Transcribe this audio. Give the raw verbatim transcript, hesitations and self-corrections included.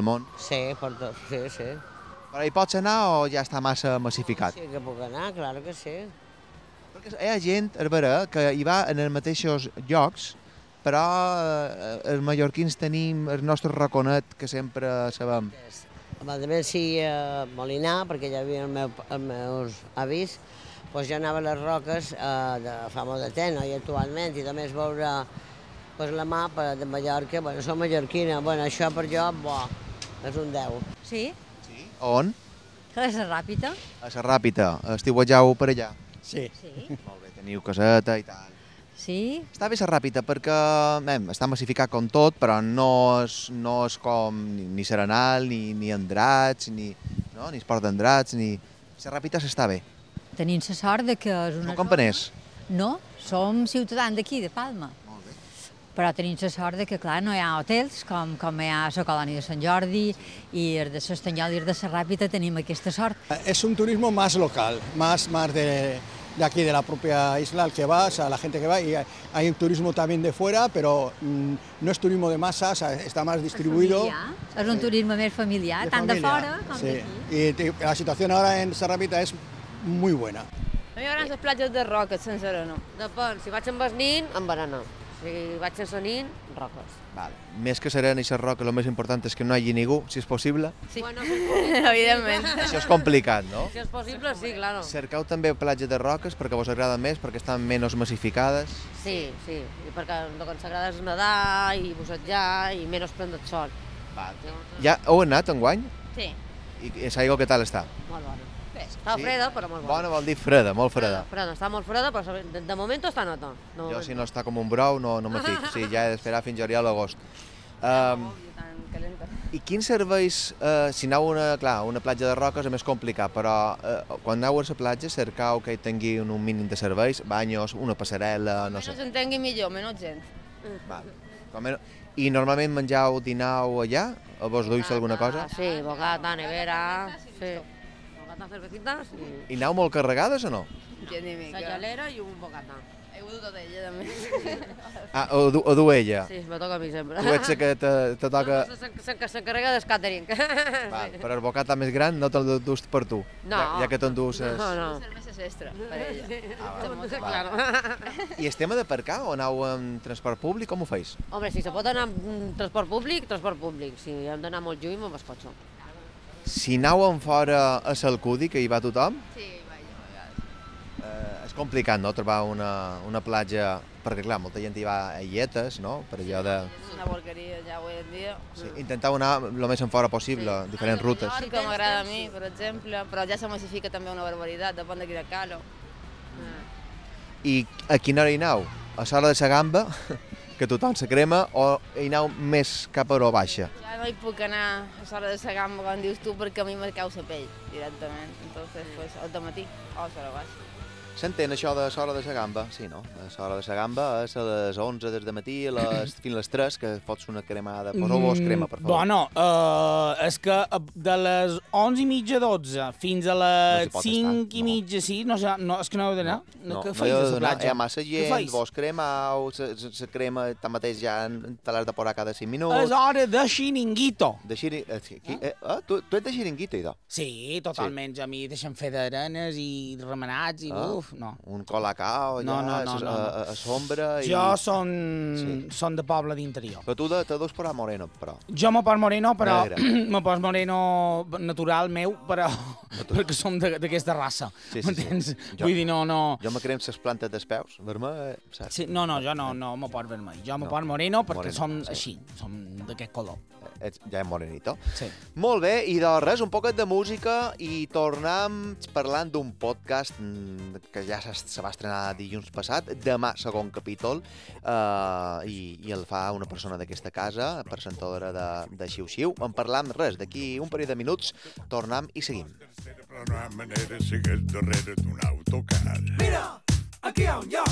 món. Sí, per tot, sí, sí. Però hi pots anar o ja està massa massificat? Sí que puc anar, claro que sí. Perquè hi ha gent, a veure, que hi va en els mateixos llocs, però eh, els mallorquins tenim el nostre raconet que sempre sabem. A més, sí, a Molinar, perquè ja havia el meu, els meus avis, doncs jo anava a les roques eh, de fa molt de temps, no? I actualment, i també és veure pues, la mapa de Mallorca, bueno, som mallorquina, bueno, això per jo, bo, és un deu. Sí, Sí? On? que és ràpida. A la Ràpita. Estiuetjau per allà. Sí. Sí. Molt bé, teniu caseta i tal. Sí, Està bé la Ràpita perquè em, està massificat com tot, però no és, no és com ni, ni Serenal, ni, ni Andrats, ni, no? ni Esport d'Andrats, ni... La Ràpita s'està bé. tenim la sort de que és una Sou campaners? No, som ciutadans d'aquí, de Palma. Molt bé. Però tenim la sort de que, clar, no hi ha hotels, com, com hi ha a la colònia de Sant Jordi, i els de l'Estanyol i els de la Ràpita tenim aquesta sort. Es un turismo más local, más, más de, de aquí, de la propia isla, al que vas, a la gente que va, y hay un turismo también de fuera, pero mmm, no es turismo de masas, está más distribuido. Familiar. És un turisme més familiar, de tant de familia, fora com sí. d'aquí. Y la situación ahora en Serrapita es muy buena. A mi m'agraden les platges de roques, sense arena. Depèn, si vaig amb el nin, amb arena. Si vaig sense nin, roques. Vale. Més que serena i ser roca, el més important és que no hi hagi ningú, si és possible. Sí, Bueno, evidentment. Això és complicat, no? si és possible, sí, claro. Cercau també platja de roques perquè vos agrada més, perquè estan menys massificades. Sí, sí, i perquè el que ens agrada és nedar i bussejar i menys prendre el sol. Vale. Ja heu anat enguany? Sí. I, i l'aigua què tal està? Molt bona. Està Sí? freda, però molt bona. Bona vol dir freda, molt freda. Freda, està molt freda, però de, de moment està nota. De Jo moment. si no està com un brou no, no me fic. Sí, ja he d'esperar fins juliol o agost. Um, Tan calenta. I quins serveis, eh, si aneu a una, clar, una platja de roques és més complicat, però eh, quan aneu a la platja cercau que hi tingui un, un mínim de serveis, banyos, una passarel·la, no sé. Menys s'entengui millor, menys gent. Vale. Com men- I normalment menjau, dinau allà? O vos duis alguna cosa? Ah, sí, bocata, nevera, sí. Bocata, cervecitas i... I aneu molt carregades o no? Gent i mica. Sagellera i un bocata. He begut tot ella, també. Ah, o, du, o du ella? Sí, me toca a mi sempre. Tu ets la que te, te toca... S'encarrega del catering. Val, però el bocata més gran no te'l dus per tu, No. ja, ja que t'endús... No, no. Cervesa extra, per ella. Ah, Claro. I el tema d'aparcar o aneu amb transport públic, com ho feis? Home, si se pot anar amb transport públic, transport públic. Si hem d'anar molt lluny, amb el cotxe. Si aneu en fora a Salcudi, que hi va tothom, Sí, vaja, a vegades. eh, és complicat, no?, trobar una, una platja, perquè clar, molta gent hi va a illetes, no?, per allò de... És una porqueria ja avui en dia. Sí, intentau anar el més en fora possible, Sí. diferents rutes. Sí que m'agrada a mi, per exemple, però ja se massifica també una barbaritat, depèn de quina calo. I a quina hora hi aneu? A l'hora de la gamba, que tothom se crema, o hi aneu més cap a hora baixa? Ja no hi puc anar a l'hora de la gamba, com dius tu, perquè a mi me cau la pell directament. Entonces, pues, al matí o a l'hora baixa. S'entén això de l'hora de la gamba? Sí, no? L'hora de la gamba és a les onze des de matí a les, fins a les tres, que fots una cremada. Poseu-vos crema, per favor. Bueno, uh, és que de les onze i mitja, dotze, fins a No les s'hi pot cinc estar, i no. mitja, sí, no, sé, no, és que no heu d'anar. No, Què no feis hi ha a de la donar, platja? hi ha massa Què gent, feis? vos cremau, se, se, se crema tanmateix ja te l'has de posar cada cinc minuts. És hora de xiringuito. De xiri... eh, sí, aquí, eh, ah, tu, tu ets de xiringuito, idò? Sí, totalment. A mi deixen fer d'arenes i remenats i Ah. uf, no. Un colacao, No, ja, no, no, a, no, a, no. a sombra... I... Jo són, Sí. són de poble d'interior. Però tu de, te dus posar moreno, però. Jo me pos moreno, però Negre. me pos moreno natural meu, però perquè som de- d'aquesta raça, Sí, sí, sí. m'entens? Jo- Vull dir, no, no... Jo me crem les plantes dels peus, vermell, saps? Sí, no, no, jo no, no me pot vermell. Jo me No. pot moreno perquè Moreno, som sí. així, som d'aquest color. Ets, ja és morenito. Sí. Molt bé, i de res, un poquet de música i tornem parlant d'un podcast mm, que ja se, se va estrenar dilluns passat, demà segon capítol, eh, i, i el fa una persona d'aquesta casa, presentadora de, de Xiu Xiu. En parlam res, d'aquí un parell de minuts tornem i seguim. Però no hi ha manera si hagués darrere d'un autocar. Mira, aquí hi ha un lloc